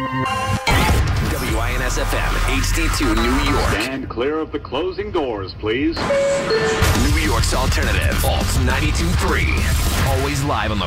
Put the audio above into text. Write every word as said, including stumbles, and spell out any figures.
W I N S F M, H D two, New York. Stand clear of the closing doors, please. New York's alternative, Alt ninety-two point three. Always live on the